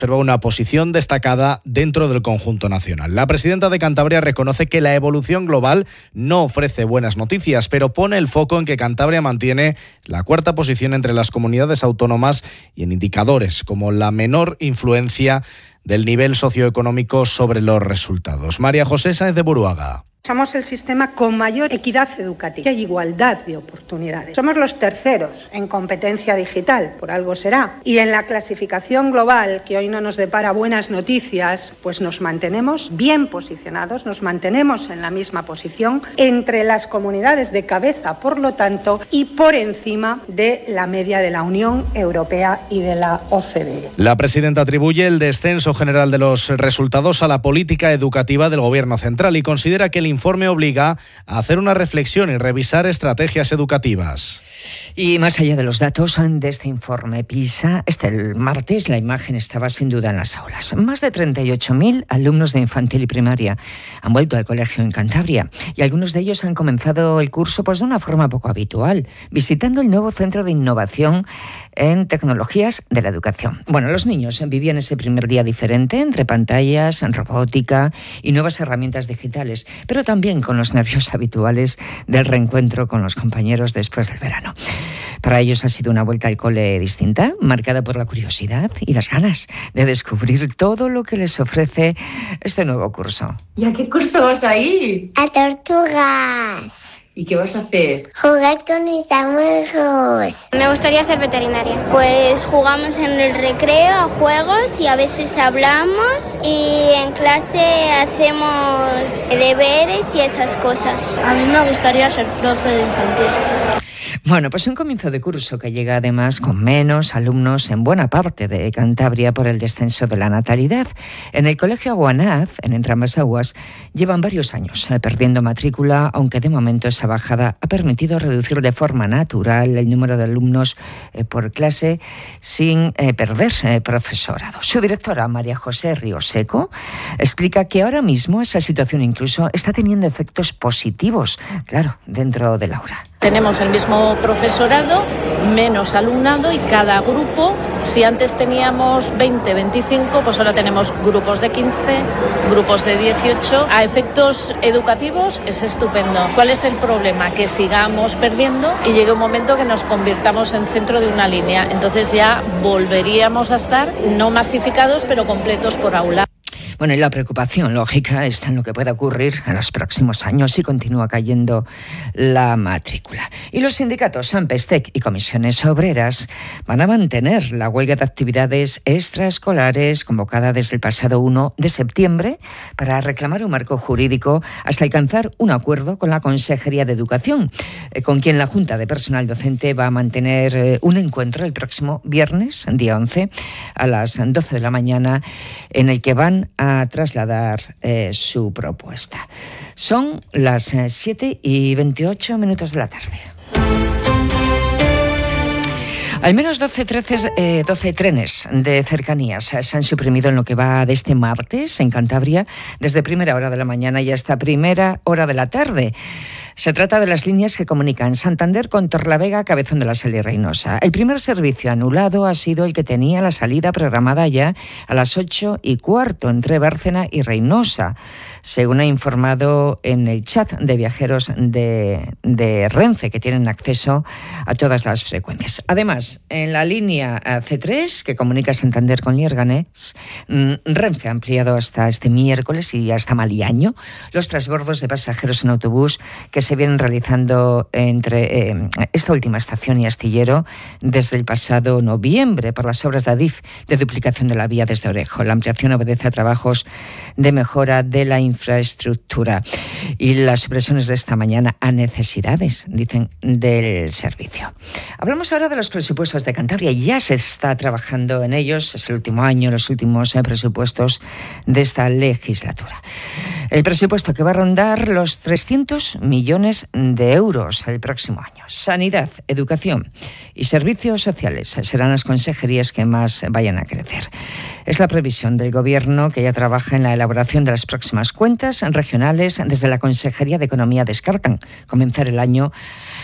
conserva una posición destacada dentro del conjunto nacional. La presidenta de Cantabria reconoce que la evolución global no ofrece buenas noticias, pero pone el foco en que Cantabria mantiene la cuarta posición entre las comunidades autónomas y en indicadores como la menor influencia del nivel socioeconómico sobre los resultados. María José Sáenz de Buruaga. Somos el sistema con mayor equidad educativa y igualdad de oportunidades. Somos los terceros en competencia digital, por algo será. Y en la clasificación global, que hoy no nos depara buenas noticias, pues nos mantenemos bien posicionados, nos mantenemos en la misma posición entre las comunidades de cabeza, por lo tanto, y por encima de la media de la Unión Europea y de la OCDE. La presidenta atribuye el descenso general de los resultados a la política educativa del Gobierno central y considera que el informe obliga a hacer una reflexión y revisar estrategias educativas. Y más allá de los datos de este informe PISA, el martes la imagen estaba sin duda en las aulas. Más de 38.000 alumnos de infantil y primaria han vuelto al colegio en Cantabria y algunos de ellos han comenzado el curso de una forma poco habitual, visitando el nuevo Centro de Innovación en Tecnologías de la Educación. Bueno, los niños vivían ese primer día diferente entre pantallas, robótica y nuevas herramientas digitales, pero también con los nervios habituales del reencuentro con los compañeros después del verano. Para ellos ha sido una vuelta al cole distinta, marcada por la curiosidad y las ganas de descubrir todo lo que les ofrece este nuevo curso. ¿Y a qué curso vas a ir? A tortugas. ¿Y qué vas a hacer? Jugar con mis amigos. Me gustaría ser veterinaria. Pues jugamos en el recreo a juegos y a veces hablamos y en clase hacemos deberes y esas cosas. A mí me gustaría ser profe de infantil. Bueno, pues un comienzo de curso que llega además con menos alumnos en buena parte de Cantabria por el descenso de la natalidad. En el Colegio Aguanaz, en Entrambas Aguas, llevan varios años perdiendo matrícula, aunque de momento esa bajada ha permitido reducir de forma natural el número de alumnos por clase sin perder profesorado. Su directora, María José Rioseco, explica que ahora mismo esa situación incluso está teniendo efectos positivos, claro, dentro del aula. Tenemos el mismo profesorado, menos alumnado y cada grupo, si antes teníamos 20, 25, pues ahora tenemos grupos de 15, grupos de 18. A efectos educativos es estupendo. ¿Cuál es el problema? Que sigamos perdiendo y llegue un momento que nos convirtamos en centro de una línea. Entonces ya volveríamos a estar no masificados, pero completos por aula. Bueno, y la preocupación lógica está en lo que pueda ocurrir en los próximos años si continúa cayendo la matrícula. Y los sindicatos AMPESTEC y comisiones obreras van a mantener la huelga de actividades extraescolares convocada desde el pasado 1 de septiembre para reclamar un marco jurídico hasta alcanzar un acuerdo con la Consejería de Educación, con quien la Junta de Personal Docente va a mantener un encuentro el próximo viernes, día 11, a las 12 de la mañana, en el que van a trasladar su propuesta. Son las 7:28 de la tarde. Al menos 12 trenes de cercanías se han suprimido en lo que va de este martes en Cantabria, desde primera hora de la mañana y hasta primera hora de la tarde. Se trata de las líneas que comunican Santander con Torlavega, Cabezón de la Sal y Reinosa. El primer servicio anulado ha sido el que tenía la salida programada ya a las 8:15 entre Bárcena y Reinosa, según ha informado en el chat de viajeros de Renfe, que tienen acceso a todas las frecuencias. Además, en la línea C3, que comunica Santander con Lierganes, Renfe ha ampliado hasta este miércoles y hasta Maliaño los transbordos de pasajeros en autobús que se vienen realizando entre esta última estación y Astillero desde el pasado noviembre por las obras de Adif de duplicación de la vía desde Orejo. La ampliación obedece a trabajos de mejora de la infraestructura y las supresiones de esta mañana a necesidades, dicen, del servicio. Hablamos ahora de los presupuestos de Cantabria. Ya se está trabajando en ellos, es el último año, los últimos presupuestos de esta legislatura. El presupuesto que va a rondar los 300 millones de euros el próximo año. Sanidad, educación y servicios sociales serán las consejerías que más vayan a crecer. Es la previsión del Gobierno, que ya trabaja en la elaboración de las próximas cuentas regionales. Desde la Consejería de Economía descartan comenzar el año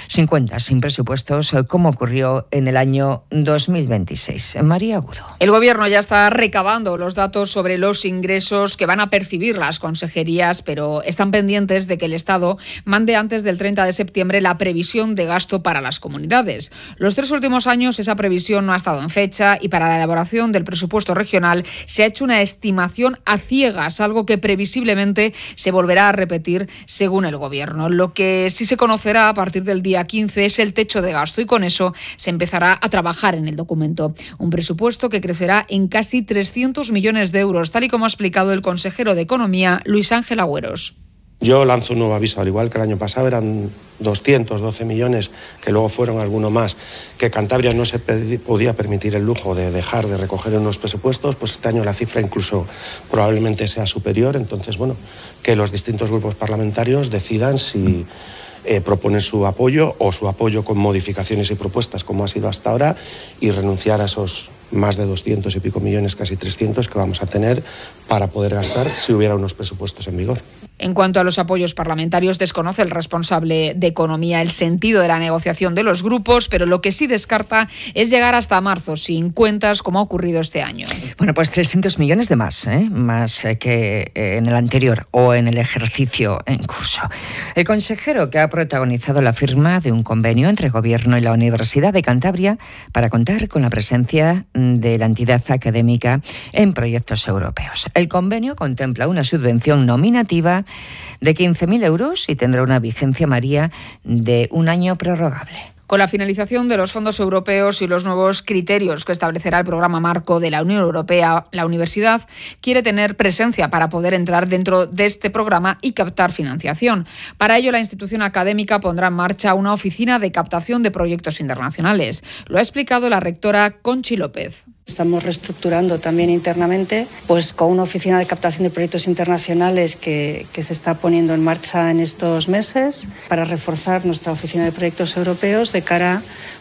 sin cuentas, sin presupuestos, como ocurrió en el año 2026. María Agudo. El Gobierno ya está recabando los datos sobre los ingresos que van a percibir las consejerías, pero están pendientes de que el Estado mande antes del 30 de septiembre la previsión de gasto para las comunidades. Los 3 últimos años esa previsión no ha estado en fecha y para la elaboración del presupuesto regional se ha hecho una estimación a ciegas, algo que previsiblemente se volverá a repetir según el Gobierno. Lo que sí se conocerá a partir del día 15 es el techo de gasto y con eso se empezará a trabajar en el documento. Un presupuesto que crecerá en casi 300 millones de euros, tal y como ha explicado el consejero de Economía, Luis Ángel Agüeros. Yo lanzo un nuevo aviso, al igual que el año pasado eran 212 millones, que luego fueron alguno más, que Cantabria no se podía permitir el lujo de dejar de recoger en unos presupuestos, pues este año la cifra incluso probablemente sea superior. Entonces, bueno, que los distintos grupos parlamentarios decidan si proponen su apoyo o su apoyo con modificaciones y propuestas, como ha sido hasta ahora, y renunciar a esos más de 200 y pico millones, casi 300, que vamos a tener para poder gastar si hubiera unos presupuestos en vigor. En cuanto a los apoyos parlamentarios, desconoce el responsable de Economía el sentido de la negociación de los grupos, pero lo que sí descarta es llegar hasta marzo sin cuentas, como ha ocurrido este año. Bueno, pues 300 millones de más que en el anterior o en el ejercicio en curso. El consejero que ha protagonizado la firma de un convenio entre el Gobierno y la Universidad de Cantabria para contar con la presencia de la entidad académica en proyectos europeos. El convenio contempla una subvención nominativa de 15.000 euros y tendrá una vigencia, María, de un año prorrogable. Con la finalización de los fondos europeos y los nuevos criterios que establecerá el programa marco de la Unión Europea, la universidad quiere tener presencia para poder entrar dentro de este programa y captar financiación. Para ello, la institución académica pondrá en marcha una oficina de captación de proyectos internacionales. Lo ha explicado la rectora Conchi López. Estamos reestructurando también internamente, pues con una oficina de captación de proyectos internacionales que se está poniendo en marcha en estos meses para reforzar nuestra oficina de proyectos europeos de cara,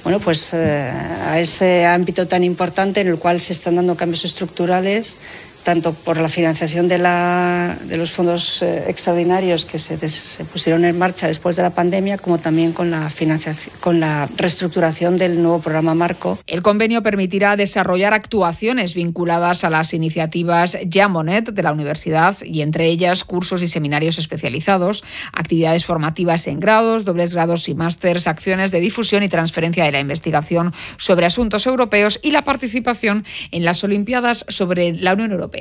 a ese ámbito tan importante en el cual se están dando cambios estructurales, tanto por la financiación de los fondos extraordinarios que se pusieron en marcha después de la pandemia, como también con la reestructuración del nuevo programa marco. El convenio permitirá desarrollar actuaciones vinculadas a las iniciativas Jean Monnet de la universidad y entre ellas cursos y seminarios especializados, actividades formativas en grados, dobles grados y másters, acciones de difusión y transferencia de la investigación sobre asuntos europeos y la participación en las Olimpiadas sobre la Unión Europea.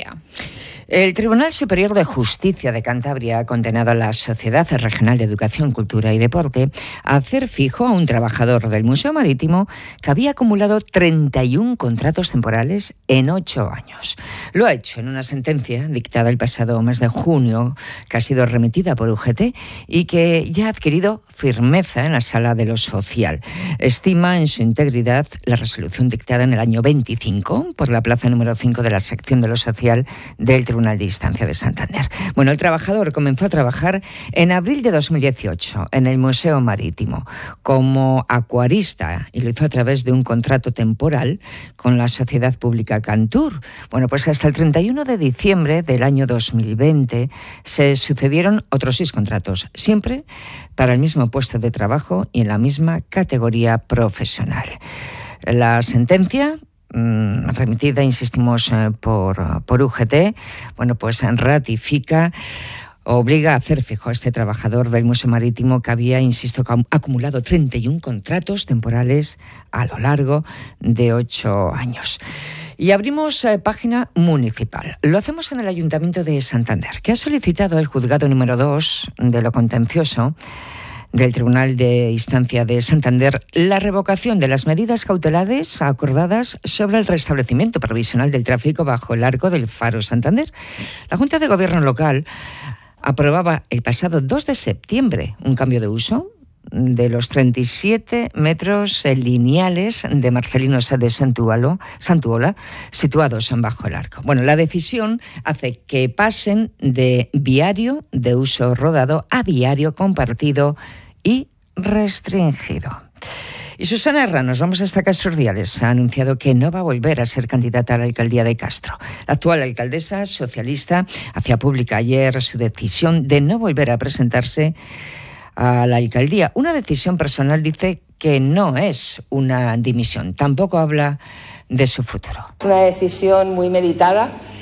El Tribunal Superior de Justicia de Cantabria ha condenado a la Sociedad Regional de Educación, Cultura y Deporte a hacer fijo a un trabajador del Museo Marítimo que había acumulado 31 contratos temporales en 8 años. Lo ha hecho en una sentencia dictada el pasado mes de junio, que ha sido remitida por UGT y que ya ha adquirido firmeza en la Sala de lo Social. Estima en su integridad la resolución dictada en el año 25 por la plaza número 5 de la sección de lo social del Tribunal de Instancia de Santander. Bueno, el trabajador comenzó a trabajar en abril de 2018 en el Museo Marítimo como acuarista y lo hizo a través de un contrato temporal con la Sociedad Pública Cantur. Bueno, pues hasta el 31 de diciembre del año 2020 se sucedieron otros 6 contratos, siempre para el mismo puesto de trabajo y en la misma categoría profesional. La sentencia remitida, insistimos, por UGT, pues ratifica, obliga a hacer fijo a este trabajador del Museo Marítimo que había, insisto, acumulado 31 contratos temporales a lo largo de 8 años. Y abrimos página municipal. Lo hacemos en el Ayuntamiento de Santander, que ha solicitado al Juzgado número 2 de lo contencioso del Tribunal de Instancia de Santander la revocación de las medidas cautelares acordadas sobre el restablecimiento provisional del tráfico bajo el arco del Faro Santander. La Junta de Gobierno local aprobaba el pasado 2 de septiembre un cambio de uso de los 37 metros lineales de Marcelino Sá de Santuola situados bajo el arco. Bueno, la decisión hace que pasen de viario de uso rodado a viario compartido y restringido. Y Susana Herrera, nos vamos hasta Castro Urdiales, ha anunciado que no va a volver a ser candidata a la alcaldía de Castro. La actual alcaldesa socialista hacía pública ayer su decisión de no volver a presentarse a la alcaldía. Una decisión personal, dice que no es una dimisión. Tampoco habla de su futuro. Una decisión muy meditada